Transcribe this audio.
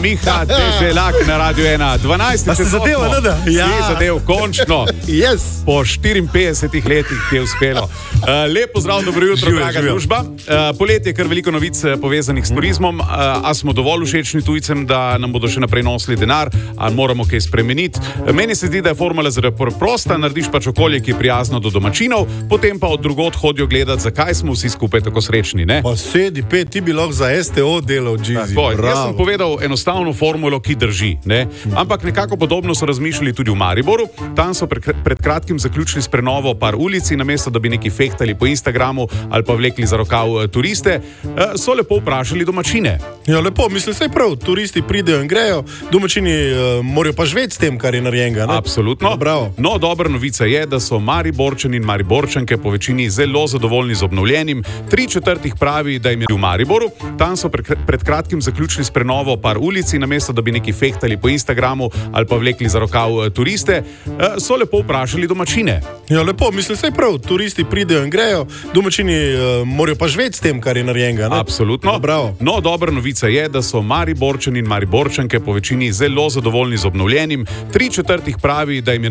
Miha Deželak na Radio 1. 12. Pa ste zadeva, ne da? Ja. Si zadev, končno. Yes. Po 54 letih ti je uspelo. Lep pozdrav, dobro jutro, draga družba. Poletje je kar veliko novic povezanih s turizmom. A smo dovolj všečni tujcem, da nam bodo še naprej nosili denar, a moramo kaj spremeniti. Meni se zdi, da je formula zelo preprosta. Narediš pač okolje, ki je prijazno do domačinov, potem pa od drugod hodijo gledati, zakaj smo vsi skupaj tako srečni. Ne? Pa sedi, ti bi lahko za STO delal, Gizi. Jaz sem povedal enostavno formulo, ki drži. Ne? Ampak nekako podobno so razmišljali tudi v Mariboru. Tam so pred kratkim zaključili s prenovo par ulic, namesto da bi neki fehtali po Instagramu ali pa vlekli za rokav turiste, so lepo vprašali domačine. Ja, lepo, mislim, saj prav, turisti pridejo in grejo, domačini morajo pa živeti s tem, kar je narejenega. Absolutno. No, dobra novica je, da so Mariborčani in Mariborčanke po večini zelo zadovoljni z obnovljenim. 3/4 pravi, da jim je v Mariboru. Tam so pred kratkim zaključili s prenovo par ulic, namesto da bi neki fehtali po Instagramu ali pa vlekli za rokav turiste, so lepo vprašali domačine. Ja, lepo, mislim, saj prav, turisti pridejo in grejo, domačini morajo pa živeti s tem, kar je narejenega. Absolutno. No, dobra novica je, da so Mariborčani in Mariborčanke po večini zelo zadovoljni z obnovljenim. 3/4 pravi, da jim je